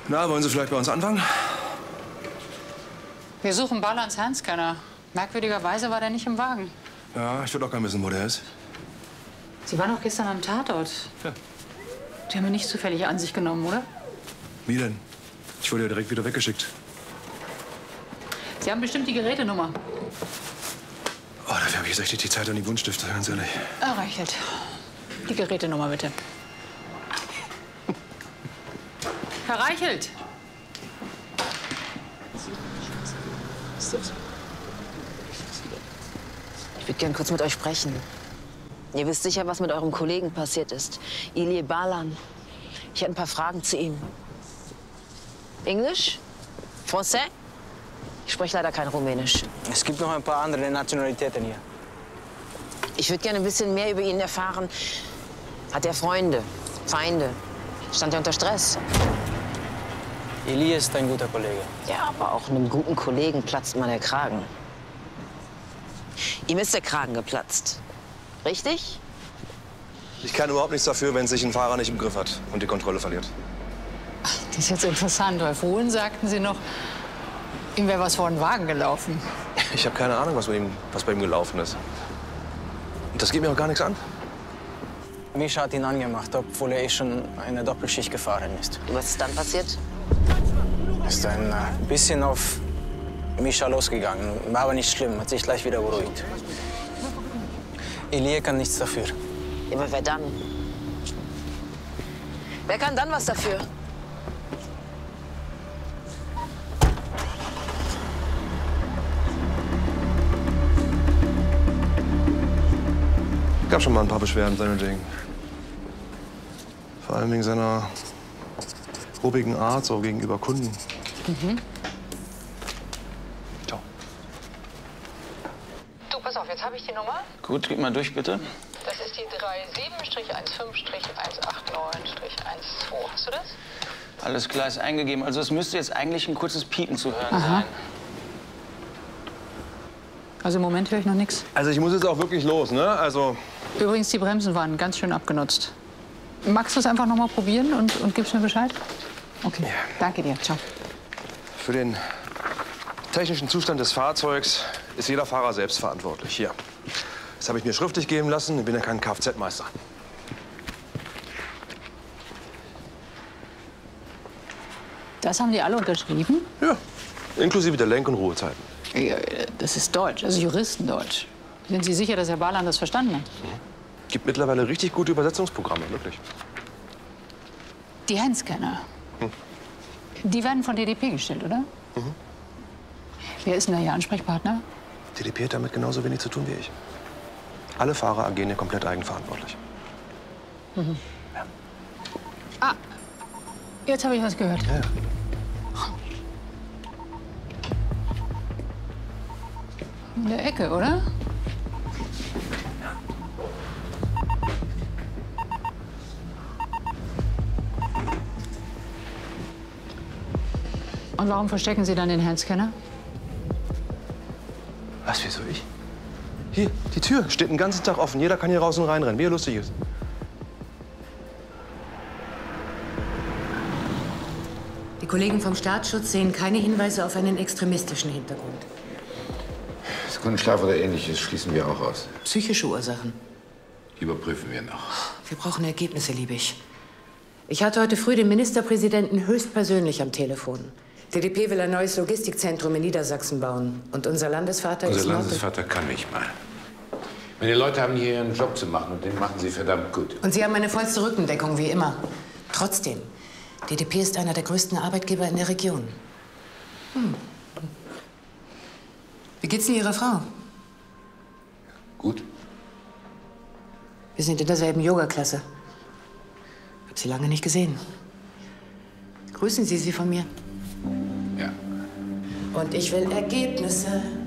Na, wollen Sie vielleicht bei uns anfangen? Wir suchen Balans Handscanner. Merkwürdigerweise war der nicht im Wagen. Ja, ich würde auch gerne wissen, wo der ist. Sie waren doch gestern am Tatort. Ja. Die haben ihn nicht zufällig an sich genommen, oder? Wie denn? Ich wurde ja direkt wieder weggeschickt. Sie haben bestimmt die Gerätenummer. Oh, dafür habe ich jetzt echt nicht die Zeit und die Buntstifte, ganz ehrlich. Reichelt. Die Gerätenummer, bitte. Herr Reichelt! Ich würde gern kurz mit euch sprechen. Ihr wisst sicher, was mit eurem Kollegen passiert ist. Ilie Balan. Ich hätte ein paar Fragen zu ihm. Englisch? Français? Ich spreche leider kein Rumänisch. Es gibt noch ein paar andere Nationalitäten hier. Ich würde gerne ein bisschen mehr über ihn erfahren. Hat er Freunde? Feinde? Stand er unter Stress? Ilie ist ein guter Kollege. Ja, aber auch einem guten Kollegen platzt mal der Kragen. Ihm ist der Kragen geplatzt. Richtig? Ich kann überhaupt nichts dafür, wenn sich ein Fahrer nicht im Griff hat und die Kontrolle verliert. Das ist jetzt interessant, weil vorhin sagten Sie noch, ihm wäre was vor den Wagen gelaufen. Ich habe keine Ahnung, was bei ihm gelaufen ist. Und das geht mir auch gar nichts an. Mischa hat ihn angemacht, obwohl er schon eine Doppelschicht gefahren ist. Was ist dann passiert? Ist ein bisschen auf Mischa losgegangen. War aber nicht schlimm, hat sich gleich wieder beruhigt. Ilie kann nichts dafür. Ja, aber wer dann? Wer kann dann was dafür? Es gab schon mal ein paar Beschwerden seinetwegen. Vor allem wegen seiner ruppigen Art so gegenüber Kunden. Ciao. Du, pass auf, jetzt habe ich die Nummer. Gut, gib mal durch, bitte. Das ist die 37-15-189-12. Hast du das? Alles klar, ist eingegeben. Also es müsste jetzt eigentlich ein kurzes Piepen zu hören sein. Also im Moment höre ich noch nichts. Also ich muss jetzt auch wirklich los, ne? Also Übrigens, die Bremsen waren ganz schön abgenutzt. Magst du es einfach noch mal probieren und gibst mir Bescheid? Okay, danke dir. Ciao. für den technischen Zustand des Fahrzeugs ist jeder Fahrer selbst verantwortlich. Hier. Das habe ich mir schriftlich geben lassen. Ich bin ja kein Kfz-Meister. Das haben die alle unterschrieben? Ja, inklusive der Lenk- und Ruhezeiten. Ja, das ist Deutsch, also Juristendeutsch. Sind Sie sicher, dass Herr Balan das verstanden hat? Gibt mittlerweile richtig gute Übersetzungsprogramme, wirklich. Die Handscanner. Die werden von DDP gestellt, oder? Wer ist denn da Ihr Ansprechpartner? DDP hat damit genauso wenig zu tun wie ich. Alle Fahrer agieren hier komplett eigenverantwortlich. Ja. Ah, jetzt habe ich was gehört. Ja. In der Ecke, oder? Und warum verstecken Sie dann den Handscanner? Was, wieso ich? Hier, die Tür steht den ganzen Tag offen. Jeder kann hier raus und reinrennen, wie er lustig ist. Die Kollegen vom Staatsschutz sehen keine Hinweise auf einen extremistischen Hintergrund. Sekundenschlaf oder Ähnliches schließen wir auch aus. Psychische Ursachen. Die überprüfen wir noch. Wir brauchen Ergebnisse, Liebig. Ich hatte heute früh den Ministerpräsidenten höchstpersönlich am Telefon. DDP will ein neues Logistikzentrum in Niedersachsen bauen. Und unser Landesvater ist... Unser Landesvater kann nicht mal. Meine Leute haben hier ihren Job zu machen und den machen sie verdammt gut. Und Sie haben eine vollste Rückendeckung, wie immer. Trotzdem, DDP ist einer der größten Arbeitgeber in der Region. Wie geht's denn Ihrer Frau? Gut? Wir sind in derselben Yoga-Klasse. Hab sie lange nicht gesehen. Grüßen Sie sie von mir. Ja. Und ich will Ergebnisse.